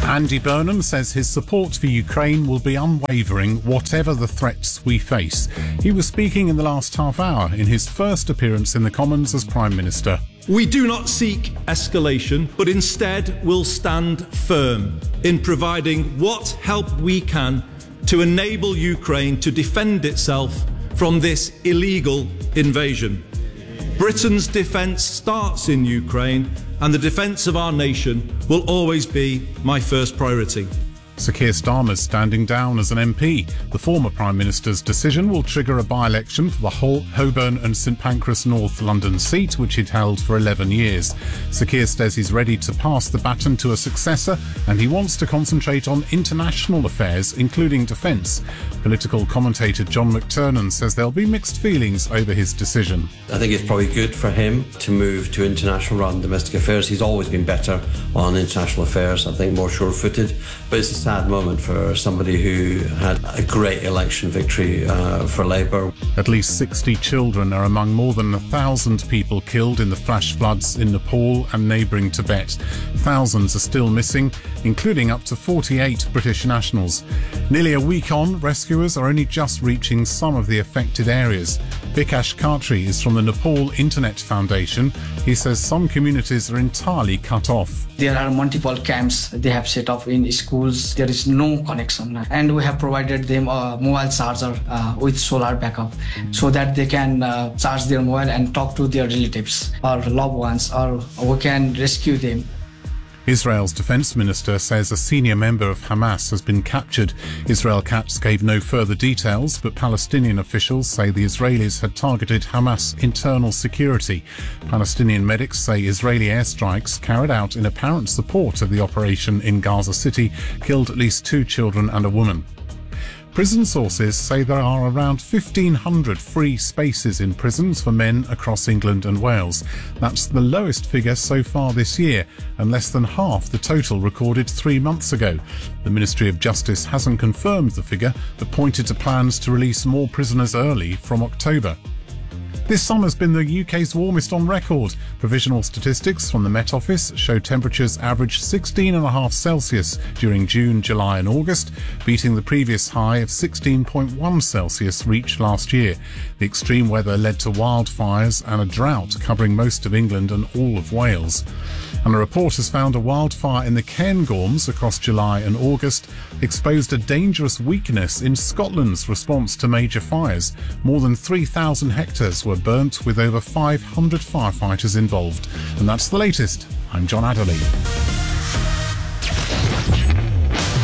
Andy Burnham says his support for Ukraine will be unwavering whatever the threats we face. He was speaking in the last half hour in his first appearance in the Commons as Prime Minister. We do not seek escalation, but instead will stand firm in providing what help we can to enable Ukraine to defend itself from this illegal invasion. Britain's defence starts in Ukraine, and the defence of our nation will always be my first priority. Sir Keir Starmer's standing down as an MP. The former Prime Minister's decision will trigger a by-election for the Holborn and St Pancras North London seat, which he'd held for 11 years. Sir Keir says he's ready to pass the baton to a successor, and he wants to concentrate on international affairs, including defence. Political commentator John McTernan says there'll be mixed feelings over his decision. I think it's probably good for him to move to international rather than domestic affairs. He's always been better on international affairs, I think more sure-footed, but it's a sad moment for somebody who had a great election victory for Labour. At least 60 children are among more than 1,000 people killed in the flash floods in Nepal and neighbouring Tibet. Thousands are still missing, including up to 48 British nationals. Nearly a week on, rescuers are only just reaching some of the affected areas. Vikash Khatri is from the Nepal Internet Foundation. He says some communities are entirely cut off. There are multiple camps they have set up in schools. There is no connection, and we have provided them a mobile charger with solar backup so that they can charge their mobile and talk to their relatives or loved ones, or we can rescue them. Israel's defence minister says a senior member of Hamas has been captured. Israel Katz gave no further details, but Palestinian officials say the Israelis had targeted Hamas internal security. Palestinian medics say Israeli airstrikes carried out in apparent support of the operation in Gaza City killed at least 2 children and a woman. Prison sources say there are around 1,500 free spaces in prisons for men across England and Wales. That's the lowest figure so far this year, and less than half the total recorded 3 months ago. The Ministry of Justice hasn't confirmed the figure, but pointed to plans to release more prisoners early from October. This summer's been the UK's warmest on record. Provisional statistics from the Met Office show temperatures averaged 16.5 Celsius during June, July and August, beating the previous high of 16.1 Celsius reached last year. The extreme weather led to wildfires and a drought covering most of England and all of Wales. And a report has found a wildfire in the Cairngorms across July and August exposed a dangerous weakness in Scotland's response to major fires. More than 3,000 hectares were burnt, with over 500 firefighters involved. And that's the latest. I'm John Adderley.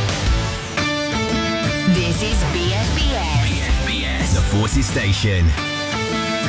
This is BFBS. BFBS, the Forces Station.